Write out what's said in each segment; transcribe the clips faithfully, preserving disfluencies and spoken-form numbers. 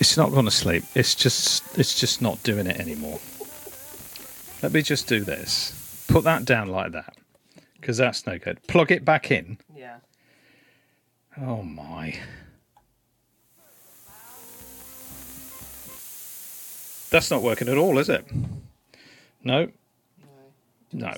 It's not going to sleep. It's just it's just not doing it anymore. Let me just do this. Put that down like that, because that's no good. Plug it back in. Yeah. Oh my. That's not working at all, is it? No. No.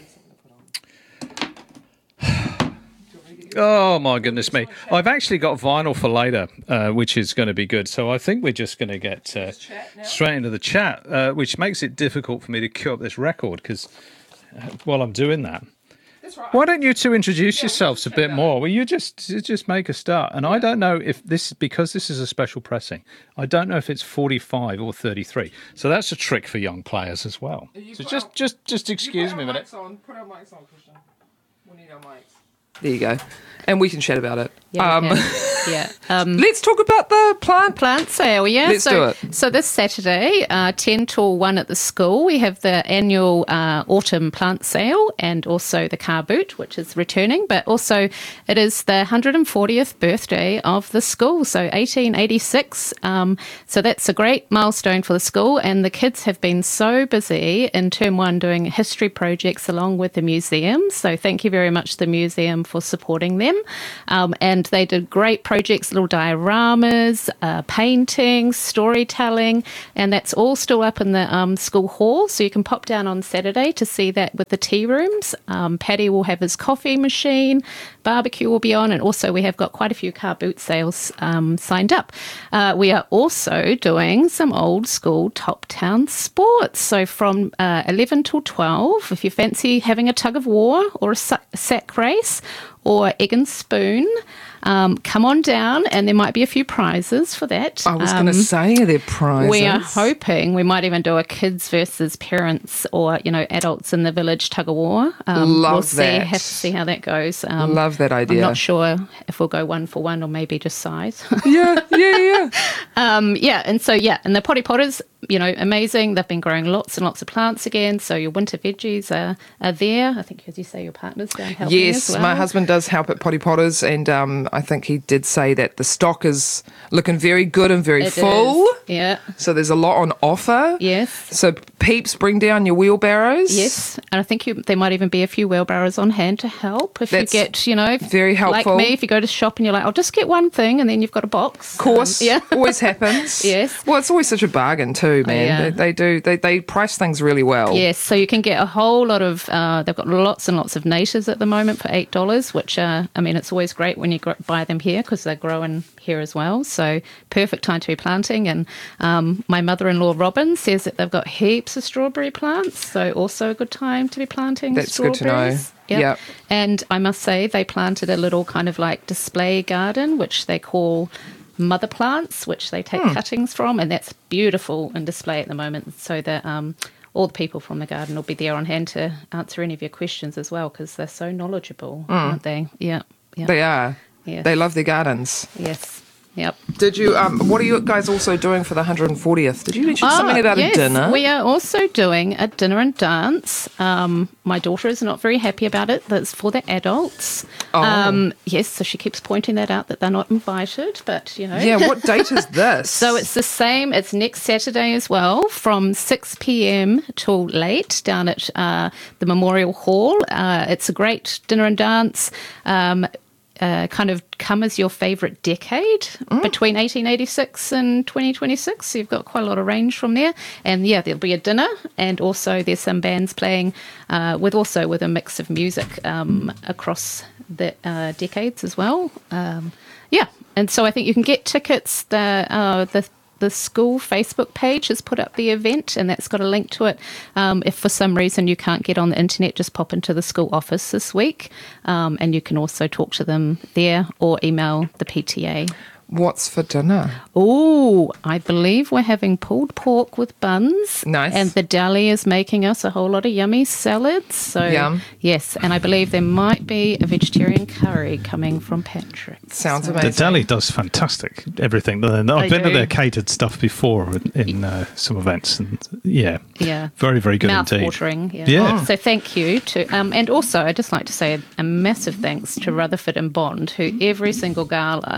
Oh my goodness me! I've actually got vinyl for later, uh, which is going to be good. So I think we're just going to get uh, straight into the chat, uh, which makes it difficult for me to queue up this record because uh, while I'm doing that, That's right. why don't you two introduce Yeah, yourselves a bit more? Well, you just you just make a start, and yeah. I don't know if this because this is a special pressing. I don't know if it's forty-five or thirty-three. So that's a trick for young players as well. So just our, just just excuse me a minute. On, put our mics on, Christian. We need our mics. There you go. And we can chat about it. Yeah, um, yeah. Um, let's talk about the plant plant sale. Yeah, let's so, do it. So this Saturday, uh, ten till one at the school, we have the annual uh, autumn plant sale, and also the car boot, which is returning. But also, it is the one hundred fortieth birthday of the school, so eighteen eighty-six. Um, so that's a great milestone for the school, and the kids have been so busy in term one doing history projects along with the museum. So thank you very much, the museum, for supporting them. Um, and they did great projects, little dioramas, uh, painting, storytelling, and that's all still up in the um, school hall. So you can pop down on Saturday to see that with the tea rooms. Um, Paddy will have his coffee machine, barbecue will be on, and also we have got quite a few car boot sales um, signed up. Uh, we are also doing some old school top town sports. So from uh, eleven till twelve, if you fancy having a tug of war or a sack race, or egg and spoon, um, come on down, and there might be a few prizes for that. I was um, going to say, are there prizes? We are hoping we might even do a kids versus parents, or you know, adults in the village tug of war. Um, Love we'll see, that. have to see how that goes. Um, Love that idea. I'm not sure if we'll go one for one or maybe just size. yeah, yeah, yeah. um, yeah, and so yeah, and the potty potters, you know, amazing. They've been growing lots and lots of plants again. So your winter veggies are, are there. I think, as you say, your partner's down helping Yes, as well. my husband does help at Potty Potters, and um, I think he did say that the stock is looking very good and very It full. is. Yeah. So there's a lot on offer. Yes. So peeps, bring down your wheelbarrows. Yes, and I think you, there might even be a few wheelbarrows on hand to help if That's you get, you know, very helpful. Like me, if you go to shop and you're like, I'll just get one thing, and then you've got a box. Of course, um, yeah, always happens. Yes. Well, it's always such a bargain too, man. Oh, yeah. They, they do. They they price things really well. Yes, so you can get a whole lot of. Uh, they've got lots and lots of natives at the moment for eight dollars, which uh, I mean, it's always great when you gr- buy them here because they're growing here as well. So perfect time to be planting. And um, my mother-in-law Robin says that they've got heaps of strawberry plants, so also a good time to be planting. That's good strawberries. to know. Yep. Yep. And I must say, they planted a little kind of like display garden, which they call mother plants, which they take hmm. cuttings from, and that's beautiful in display at the moment. So that um, all the people from the garden will be there on hand to answer any of your questions as well, because they're so knowledgeable, mm. aren't they? Yeah, yeah. They are. Yes. They love their gardens. Yes. Yep. Did you? Um, what are you guys also doing for the one hundred fortieth? Did you mention oh, something about yes. a dinner? We are also doing a dinner and dance. Um, my daughter is not very happy about it. That's for the adults. Oh. Um, yes, so she keeps pointing that out, that they're not invited, but, you know. Yeah, what date is this? So it's the same. It's next Saturday as well, from six p.m. till late down at uh, the Memorial Hall. Uh, it's a great dinner and dance. Um Uh, kind of come as your favourite decade mm. between eighteen eighty-six and twenty twenty-six. So you've got quite a lot of range from there. And yeah, there'll be a dinner, and also there's some bands playing uh, with also with a mix of music um, across the uh, decades as well. Um, yeah, and so I think you can get tickets. The uh, the The school Facebook page has put up the event, and that's got a link to it. Um, if for some reason you can't get on the internet, just pop into the school office this week, um, and you can also talk to them there or email the P T A. What's for dinner? Oh, I believe we're having pulled pork with buns. Nice. And the deli is making us a whole lot of yummy salads. So Yum. Yes, and I believe there might be a vegetarian curry coming from Patrick. Sounds so. amazing. The deli does fantastic. Everything. I've I been to do. their catered stuff before in, in uh, some events, and yeah, Yeah. very very good Mouth indeed. watering. Yeah. Yeah. So thank you to, um, and also I'd just like to say a massive thanks to Rutherford and Bond, who every single gala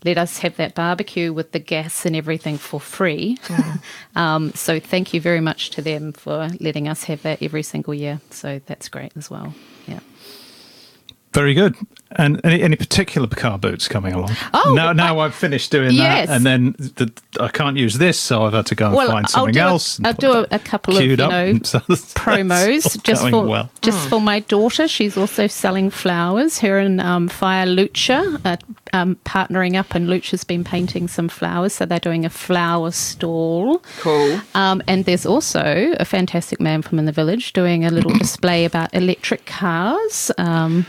let us have that barbecue with the gas and everything for free. Mm. um, so thank you very much to them for letting us have that every single year. So that's great as well. Yeah. Very good. And any, any particular car boots coming along? Oh, now, now I, I've finished doing yes. that, and then the, I can't use this, so I've had to go and well, find something I'll else. A, I'll do a, a couple of you know promos just for well. just mm. for my daughter. She's also selling flowers. Her and um, Fire Lucha are um, partnering up, and Lucha's been painting some flowers, so they're doing a flower stall. Cool. Um, and there's also a fantastic man from in the village doing a little display about electric cars. Um,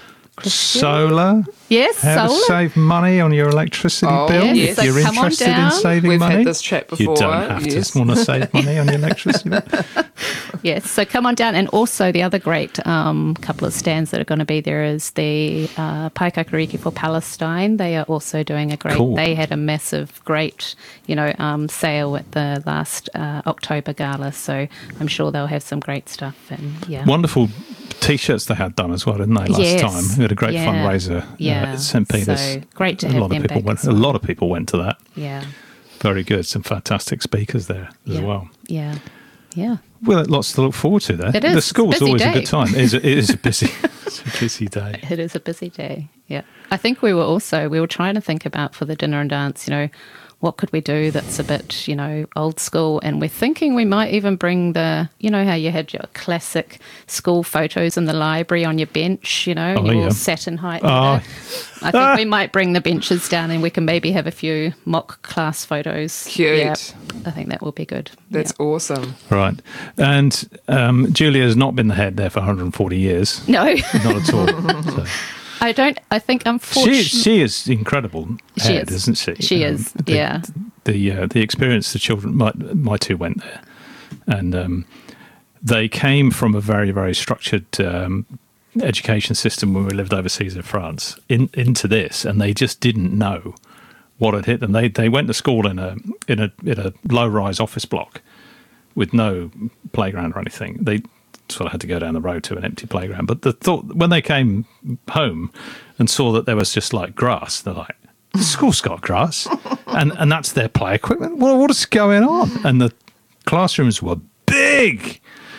Solar? Yes, How solar. to save money on your electricity oh, bill? Yes. If So you're interested in saving We've money, had this chat before. you don't have yes. to want to save money on your electricity bill. Yes, so come on down. And also the other great um, couple of stands that are going to be there is the uh, Paikakariki for Palestine. They are also doing a great, cool. they had a massive, great, you know, um, sale at the last uh, October gala. So I'm sure they'll have some great stuff. And yeah. Wonderful T-shirts they had done as well, didn't they, last yes. time? We had a great yeah. fundraiser yeah. uh, at Saint Peter's. So great to a have lot them of people back went, as well. A lot of people went to that. Yeah. Very good. Some fantastic speakers there as yeah. well. Yeah. Yeah. Well, lots to look forward to there. It is. The school's Busy always day. a good time. It is a, it is a busy, it's a busy day. It is a busy day. Yeah. I think we were also, we were trying to think about for the dinner and dance, you know, what could we do that's a bit, you know, old school? And we're thinking we might even bring the, you know, how you had your classic school photos in the library on your bench, you know, oh, you yeah. all sat in height. Oh. I think we might bring the benches down and we can maybe have a few mock class photos. Cute. Yeah, I think that will be good. That's yeah. awesome. Right. And um, Julia has not been the head there for one hundred forty years. No. Not at all. So. I don't, I think unfortunately. She, she is incredible She head, is. isn't she? She um, is, the, yeah. The uh, the experience the children, my, my two went there, and um, they came from a very, very structured um, education system when we lived overseas in France in, into this, and they just didn't know what had hit them. They they went to school in a in a in a low rise office block with no playground or anything. They sort of had to go down the road to an empty playground. But the thought when they came home and saw that there was just like grass, they're like, the school's got grass, and and that's their play equipment. Well, what is going on? And the classrooms were big.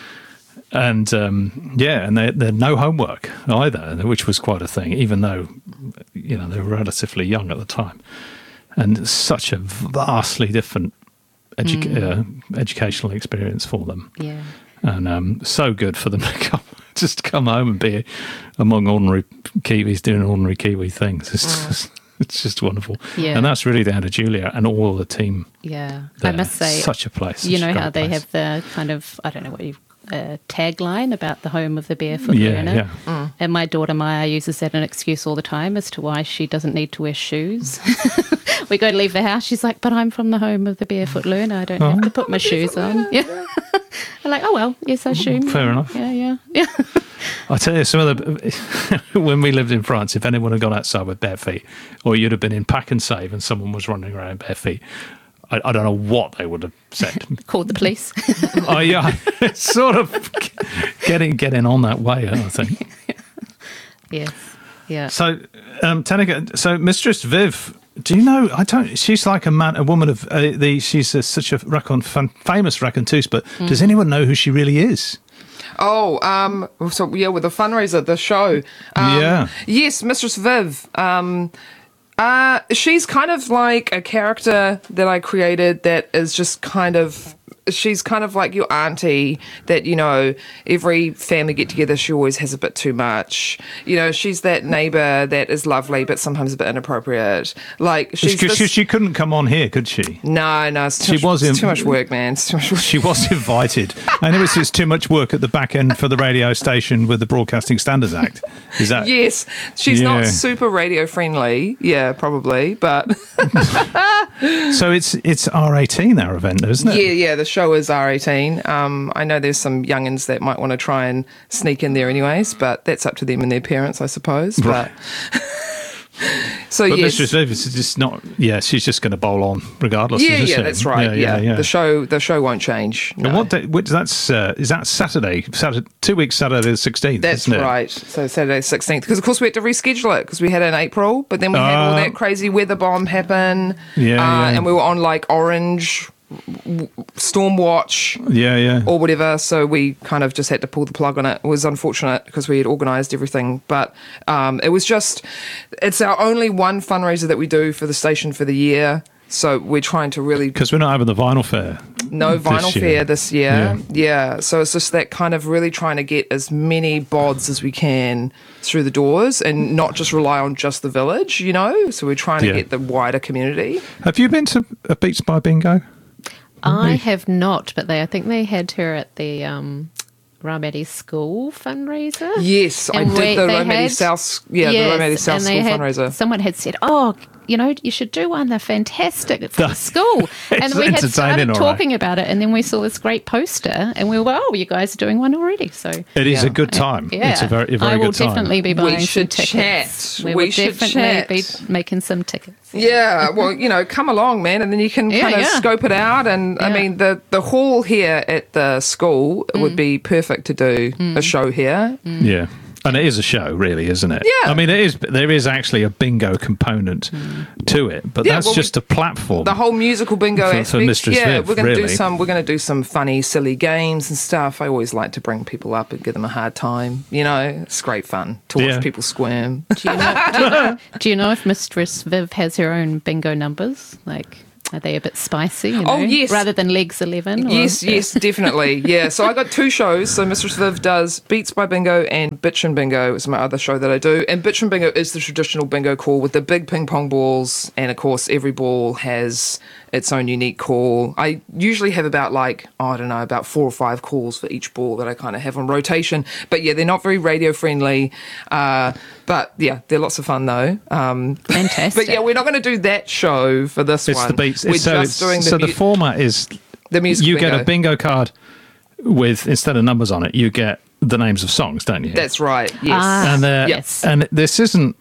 And um, yeah, and they, they had no homework either, which was quite a thing, even though, you know, they were relatively young at the time. And such a vastly different edu- mm. uh, educational experience for them. Yeah. And um, so good for them to come, just come home and be among ordinary Kiwis doing ordinary Kiwi things. It's mm. just, it's just wonderful. Yeah. And that's really down to Julia and all the team. Yeah. There. I must say, such a place. You such know a how they place. have the kind of, I don't know what you uh, tagline about the home of the barefoot yeah, learner. Yeah. Mm. And my daughter Maya uses that an excuse all the time as to why she doesn't need to wear shoes. We go to leave the house. She's like, but I'm from the home of the barefoot learner. I don't oh. have to put my shoes on. Yeah. I'm like, oh, well, yes, I assume. Fair enough. Yeah, yeah, yeah. I tell you, some of the when we lived in France, if anyone had gone outside with bare feet, or you'd have been in Pack and Save and someone was running around bare feet, I, I don't know what they would have said. Called the police. Oh yeah, it's sort of getting getting on that way, I think. Yes. Yeah. So, um, Tanika, so Mistress Viv, do you know? I don't. She's like a man, a woman of uh, the. She's a, such a racon, fam, famous raconteuse, but mm. does anyone know who she really is? Oh, um, so yeah, with the fundraiser, the show. Um, yeah. Yes, Mistress Viv. Um, uh, she's kind of like a character that I created that is just kind of. She's kind of like your auntie that, you know, every family get together, she always has a bit too much. You know, she's that neighbour that is lovely but sometimes a bit inappropriate. Like she's she, this... she, she couldn't come on here, could she? No, no, it's too, she much, was it's in, too much work, man. It's too much work. She was invited. I know it's, it's too much work at the back end for the radio station with the Broadcasting Standards Act. Is that? Yes, she's yeah. not super radio friendly. Yeah, probably, but so it's it's R eighteen our event, isn't it? Yeah, yeah. The show is R eighteen. Um, I know there's some youngins that might want to try and sneak in there, anyways, but that's up to them and their parents, I suppose. Right. But So But yes. Mistress Viv is just not. Yeah, she's just going to bowl on regardless. Yeah, isn't yeah, she? that's right. Yeah, yeah, yeah. the show, the show won't change. And no. what day? Which that's uh, is that Saturday? Saturday, two weeks Saturday the sixteenth. That's isn't it? right. So Saturday sixteenth, because of course we had to reschedule it because we had it in April, but then we had all Uh, that crazy weather bomb happen. Yeah, uh, yeah. and we were on like orange w- storm watch Yeah, yeah. or whatever, so we kind of just had to pull the plug on it. It was unfortunate because we had organised everything, but um, it was just, it's our only one fundraiser that we do for the station for the year. So we're trying to really Because we're not having the vinyl fair. no this vinyl year. fair this year. Yeah. Yeah. So it's just that kind of really trying to get as many bods as we can through the doors and not just rely on just the village, you know? So we're trying to Yeah. get the wider community. Have you been to a Beats by Bingo? I have not, but they I think they had her at the um, Raumati School fundraiser. Yes, I And did we- the they Raumati had- South, yeah, Yes, the Raumati South and School they had- fundraiser. Someone had said, "Oh, you know, you should do one. They're fantastic for the school." And It's we had entertaining, started all right. talking about it, and then we saw this great poster, and we were, "Oh, you guys are doing one already." So It is Yeah. a good time. yeah, It's a very, a very I will good time. definitely be We buying some should tickets. chat. We, We will should definitely chat. be making some tickets. Yeah, well, you know, come along, man, and then you can Yeah, kind of yeah. scope it out. And I Yeah. mean, the the hall here at the school Mm. would be perfect to do a show here. Yeah. And it is a show, really, isn't it? Yeah. I mean, it is. There is actually a bingo component to it, but Yeah, that's well, just we- a platform. The whole musical bingo For- for aspect. Mistress yeah, Viv, we're gonna do really. some. We're gonna do some funny, silly games and stuff. I always like to bring people up and give them a hard time. You know, it's great fun to watch Yeah. people squirm. Do you, know, do, you know, do you know if Mistress Viv has her own bingo numbers? Like, are they a bit spicy? You know, Oh, yes. Rather than Legs eleven? Or, Yes, yes, definitely. Yeah. So I got two shows. So Mistress Viv does Beats by Bingo and Bitchin' Bingo is my other show that I do. And Bitchin' Bingo is the traditional bingo call with the big ping pong balls. And of course, every ball has its own unique call. I usually have about like, oh, I don't know, about four or five calls for each ball that I kind of have on rotation. But yeah, they're not very radio friendly. Uh, but yeah, they're lots of fun though. Um, Fantastic. but yeah, we're not going to do that show for this it's one. the beats. We're It's, so just it's, doing the, so the mu- format is the music you bingo. get a bingo card with, instead of numbers on it, you get the names of songs, don't you? That's right. Yes. Ah. and they're- Yes. and this isn't.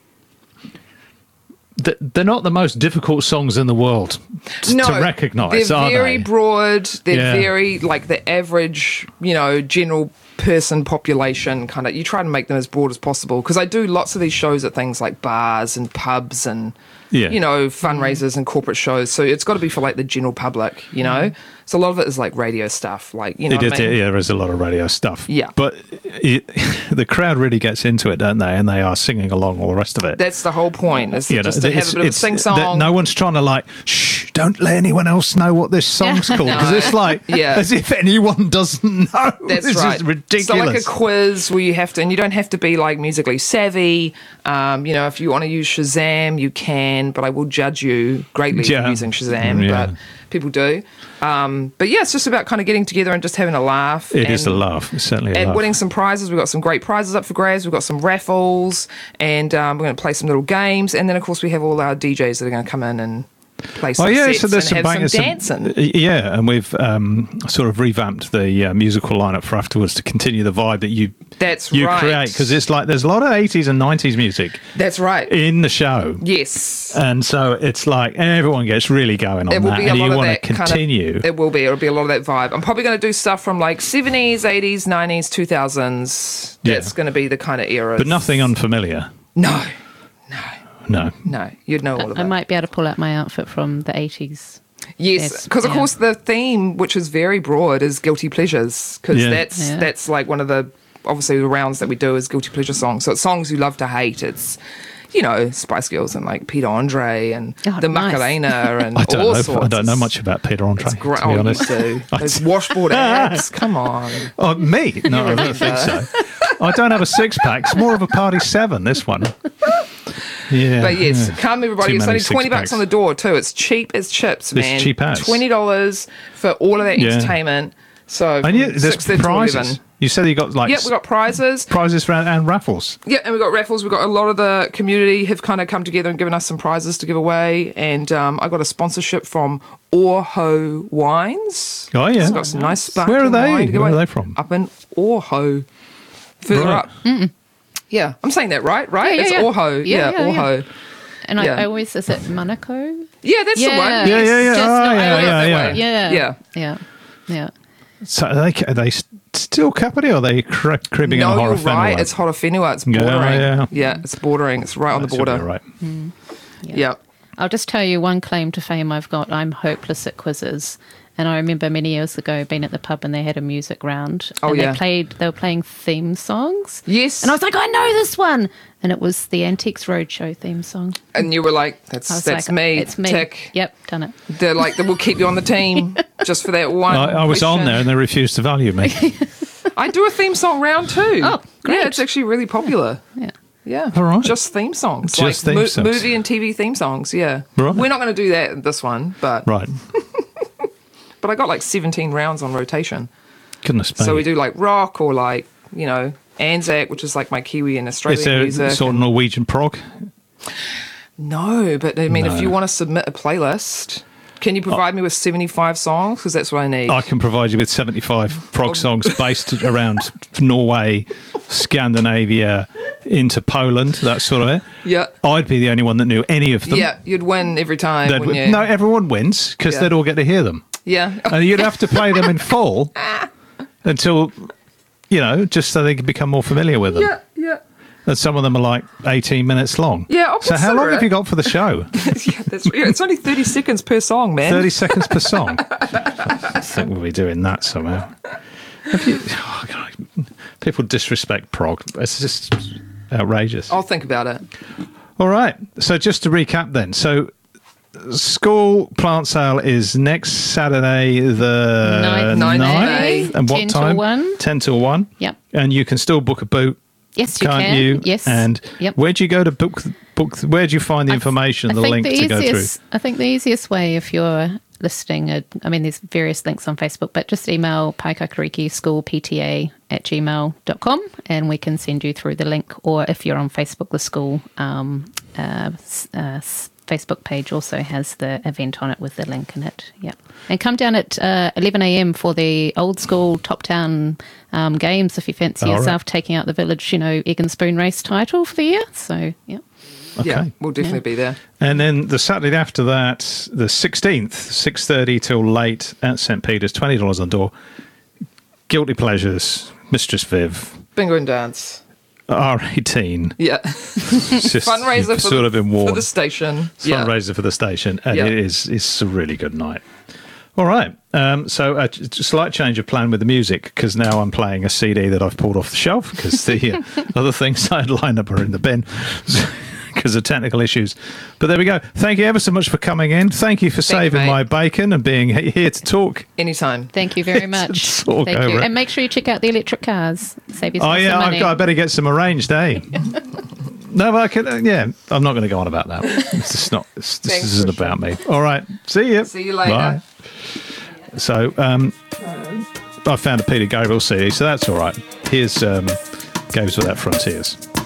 th- They're not the most difficult songs in the world t- to recognise, they're are very they? broad. They're Yeah. very like the average, you know, general person population kind of. You try to make them as broad as possible because I do lots of these shows at things like bars and pubs and Yeah. you know fundraisers and corporate shows. So it's got to be for like the general public, you know. So a lot of it is like radio stuff, like you know. It what is, I mean? yeah, there is a lot of radio stuff. Yeah. But it, the crowd really gets into it, don't they? And they are singing along all the rest of it. That's the whole point. Is You know, just to have it's- a bit of a it's- sing that song. No one's trying to like, shh, don't let anyone else know what this song's called. Because it's like, Yeah. as if anyone doesn't know. That's this right. is ridiculous. So like a quiz where you have to, and you don't have to be like musically savvy. Um, you know, if you want to use Shazam, you can, but I will judge you greatly Yeah. for using Shazam. Yeah. But people do. Um, but yeah, it's just about kind of getting together and just having a laugh. It and, is a laugh. It's certainly a And laugh. winning some prizes. We've got some great prizes up for grabs. We've got some raffles, and um, we're going to play some little games. And then, of course, we have all our D Js that are going to come in and play some Oh yeah, sets so there's and some, have bang- some some- dancing. yeah, and we've um, sort of revamped the uh, musical lineup for afterwards to continue the vibe that you That's you right. create, because it's like there's a lot of eighties and nineties music That's right. in the show, Yes. and so it's like everyone gets really going on It will that, be a and lot you of want to that kind of- continue. it will be. It'll be a lot of that vibe. I'm probably going to do stuff from like seventies, eighties, nineties, two thousands. Yeah. That's going to be the kind of era. but nothing unfamiliar. No, No. no. You'd know all of I it. might be able to pull out my outfit from the eighties. Yes, Yes, because of yeah. course the theme, which is very broad, is guilty pleasures. Because Yeah. that's Yeah. that's like one of the obviously the rounds that we do is guilty pleasure songs. So it's songs you love to hate. It's you know Spice Girls and like Peter Andre and Oh, the nice. Macarena and I don't all know. sorts. I don't know It's- much about Peter Andre. It's great. To be Oh, honest. you do. Those washboard abs. Come on. Oh, me? No, I don't think so. I don't have a six pack. It's more of a party seven. This one. Yeah. But yes, yeah. come everybody. Too It's many only twenty bucks six-packs. on the door too. It's cheap as chips, man. cheap as. Twenty dollars for all of that Yeah. entertainment. So And yeah, from there's six to prizes. eleven. You said you got like Yep, we got prizes. prizes for, and raffles. Yeah, and we've got raffles. We've got a lot of the community have kind of come together and given us some prizes to give away. And um, I got a sponsorship from Orho Wines. Oh yeah. It's got some nice sparkling Where are they? wine to give Where are away. they from? Up in Orho. Further Right. up. Yeah, I'm saying that right, right? Yeah, yeah, it's yeah. Orho. Yeah, Yeah, yeah, yeah. Orho. And I, Yeah. I always, is it Monaco? Yeah, that's the one. Yeah, yeah, yeah. Just Oh, not- yeah, I always- yeah, yeah. yeah. Yeah. Yeah. Yeah. So are they, are they s- still Kapiti or are they cri- cribbing No, on you're Horowhenua? right. It's Horowhenua. It's Yeah, bordering. yeah. Yeah, it's bordering. It's right on the That should be border. right. Yeah. I'll just tell you one claim to fame I've got. I'm hopeless at quizzes. And I remember many years ago being at the pub and they had a music round. Oh, and yeah. they played they were playing theme songs. Yes. And I was like, I know this one. And it was the Antiques Roadshow theme song. And you were like, that's I was that's like, me. It's me. Tick. Yep, done it. They're like, we'll keep you on the team just for that one. I, I was on question. there and they refused to value me. I do a theme song round too. Oh, great. Yeah, it's actually really popular. Yeah. Yeah. All right. Just theme songs. Just like theme songs. movie and T V theme songs, yeah. Right. We're not going to do that in this one, but Right. but I got like seventeen rounds on rotation. Goodness me. So we do like rock or like, you know, Anzac, which is like my Kiwi and Is Australian there music. sort of Norwegian prog? No, but I mean, No. if you want to submit a playlist, can you provide me with seventy-five songs? Because that's what I need. I can provide you with seventy-five Oh. prog songs based around Norway, Scandinavia, into Poland, that sort of it. yeah. I'd be the only one that knew any of them. Yeah, you'd win every time. They'd Wouldn't win- you? No, everyone wins because Yeah. they'd all get to hear them. Yeah. And you'd have to play them in full until, you know, just so they could become more familiar with them. yeah, yeah. And some of them are like eighteen minutes long. Yeah, I'll So how long consider have it. you got for the show? yeah, that's, yeah, it's only thirty seconds per song, man. thirty seconds per song. I think we'll be doing that somehow. Have you, oh God, people disrespect prog. It's just outrageous. I'll think about it. All right. So just to recap then. So school plant sale is next Saturday the Ninth Ninth May, And what ten till time? one. ten till one. Yep. And you can still book a boot, Yes, you can't can. you? Yes. And Yep. where do you go to book book where do you find the information, I the think link the to go through? easiest, I think the easiest way, if you're listing, a, I mean, there's various links on Facebook, but just email paikakariki school p t a at gmail dot com and we can send you through the link. Or if you're on Facebook, the school um, uh, s- uh, s- Facebook page also has the event on it with the link in it. Yeah. And come down at uh, eleven a.m. for the old school Top Town um, games if you fancy All right. yourself taking out the village, you know, egg and spoon race title for the year. So, yeah. Yeah, Okay. we'll definitely be there. And then the Saturday after that, the sixteenth, six thirty till late at Saint Peter's, twenty dollars on door. Guilty Pleasures, Mistress Viv, Bingo and dance. R eighteen. Yeah. It's just- Fundraiser you've for, sort the, of been for warned. the station. It's Yeah. fundraiser for the station, and Yeah. it is it's a really good night. All right, um, so a j- slight change of plan with the music because now I'm playing a C D that I've pulled off the shelf because the uh, other things I had lined up are in the bin because of technical issues. But there we go. Thank you ever so much for coming in. Thank you for Thank you, saving mate. my bacon and being he- here to talk. Anytime. Thank you very much. talk Thank you. over it. And make sure you check out the electric cars. Save yourself Oh yeah, some I've money. got, I better get some arranged, eh? No, but I can. Uh, yeah, I'm not going to go on about that. This is not. This, this Thanks isn't for about me. All right. See you. See you later. Bye. So, um, I found a Peter Gabriel C D, so that's all right. Here's um, Games Without Frontiers.